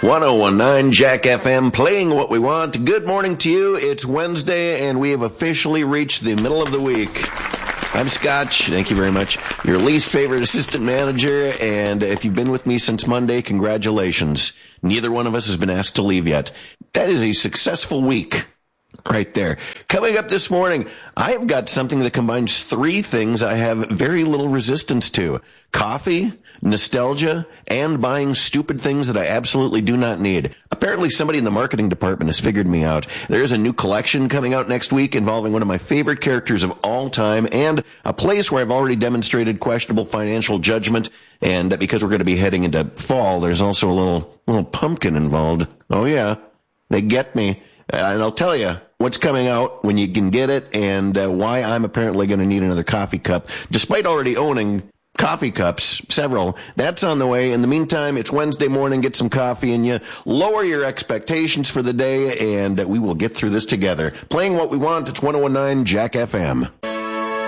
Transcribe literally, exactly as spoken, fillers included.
ten Jack F M, playing what we want. Good morning to you. It's Wednesday, and we have officially reached the middle of the week. I'm Scotch. Thank you very much. Your least favorite assistant manager, and if you've been with me since Monday, congratulations. Neither one of us has been asked to leave yet. That is a successful week. Right there. Coming up this morning, I've got something that combines three things I have very little resistance to. Coffee, nostalgia, and buying stupid things that I absolutely do not need. Apparently somebody in the marketing department has figured me out. There's a new collection coming out next week involving one of my favorite characters of all time and a place where I've already demonstrated questionable financial judgment. And because we're going to be heading into fall, there's also a little, little pumpkin involved. Oh yeah, they get me. And I'll tell you what's coming out when you can get it and uh, why I'm apparently going to need another coffee cup, despite already owning coffee cups, several. That's on the way. In the meantime, it's Wednesday morning. Get some coffee in you. Lower your expectations for the day, and uh, we will get through this together. Playing what we want. It's ten nineteen Jack F M.